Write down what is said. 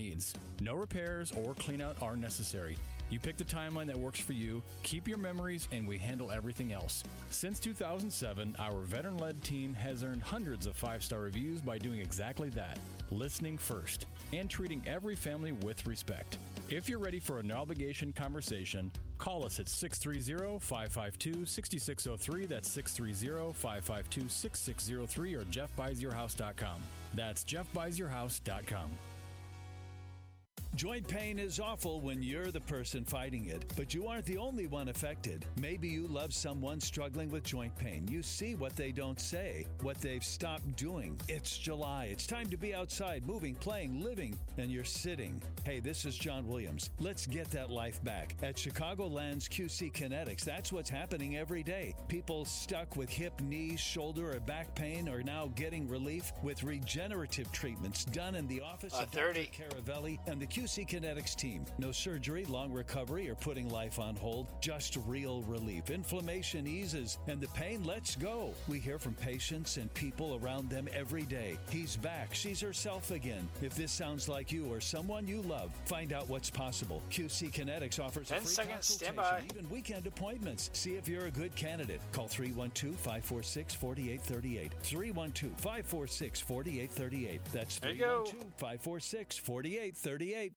needs. No repairs or cleanout are necessary. You pick the timeline that works for you, keep your memories, and we handle everything else. Since 2007, our veteran-led team has earned hundreds of 5-star reviews by doing exactly that, listening first, and treating every family with respect. If you're ready for an obligation conversation, call us at 630-552-6603. That's 630-552-6603 or jeffbuysyourhouse.com. That's jeffbuysyourhouse.com. Joint pain is awful when you're the person fighting it, but you aren't the only one affected. Maybe you love someone struggling with joint pain. You see what they don't say, what they've stopped doing. It's July. It's time to be outside, moving, playing, living, and you're sitting. Hey, this is John Williams. Let's get that life back. At Chicagoland's QC Kinetics, that's what's happening every day. People stuck with hip, knee, shoulder, or back pain are now getting relief with regenerative treatments done in the office of Dr. Caravelli and the QC Kinetics team. No surgery, long recovery, or putting life on hold. Just real relief. Inflammation eases and the pain lets go. We hear from patients and people around them every day. He's back. She's herself again. If this sounds like you or someone you love, find out what's possible. QC Kinetics offers a free consultation, even weekend appointments. See if you're a good candidate. Call 312-546-4838. 312-546-4838. That's 312-546-4838.